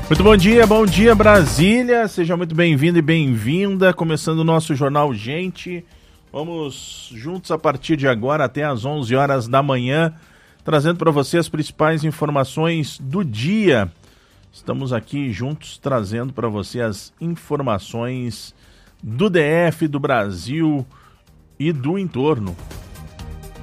Muito bom dia Brasília, seja muito bem-vindo e bem-vinda, começando o nosso Jornal Gente. Vamos juntos a partir de agora até às 11 horas da manhã, trazendo para você as principais informações do dia. Estamos aqui juntos trazendo para você as informações do DF, do Brasil e do entorno.